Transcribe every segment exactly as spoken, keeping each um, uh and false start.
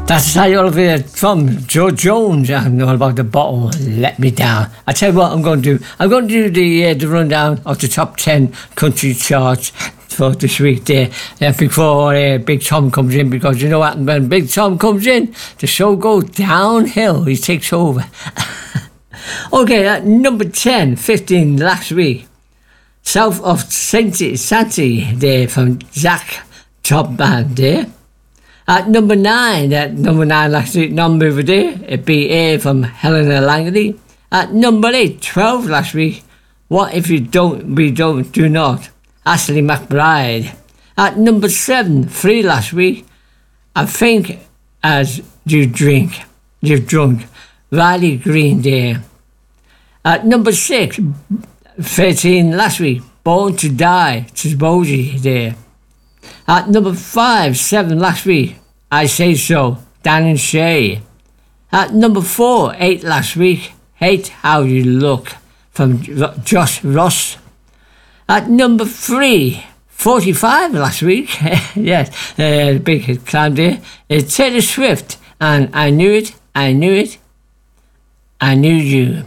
That's all of it from Joe Jones. I know about the bottle Let Me Down. I tell you what I'm going to do. I'm going to do the uh, the rundown of the top ten country charts for this week there. Uh, before uh, Big Tom comes in, because you know what? When Big Tom comes in, the show goes downhill. He takes over. Okay, at number ten, fifteen last week. South of Santi, Santi there from Zach Top Band there. At number nine, at number nine last week, non-mover there, it'd be Air from Helena Langley. At number eight, twelve last week, What If You Don't, We Don't, Do Not, Ashley McBride. At number seven, three last week, I Think As You Drink, You've Drunk, Riley Green there. At number six, thirteen last week, Born to Die, Tisboji there. At number five, seven last week, I Say So, Dan and Shay. At number four, eight last week, Hate How You Look, from Josh Ross. At number three, forty-five last week, yes, uh, big hit climb there, is Taylor Swift, and I Knew It, I Knew It, I Knew You.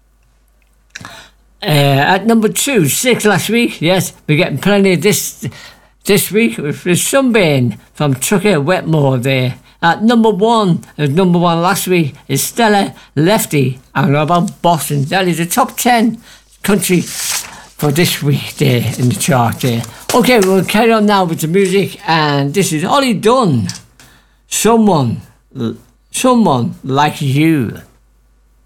Uh, at number two, six last week, yes, we're getting plenty of this this week with the Sunburn from Tucker Wetmore there. At number one, as number one last week, is Stella Lefty. I don't know about Boston. That is the top ten country for this week there in the chart there. Okay, we'll carry on now with the music, and this is Ollie Dunn. Someone, someone like you.